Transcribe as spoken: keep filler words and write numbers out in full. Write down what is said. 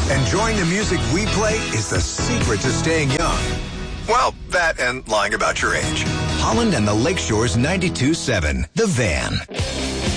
Enjoying the music we play is the secret to staying young. Well, that and lying about your age. Holland and the Lakeshore's ninety-two point seven, The Van.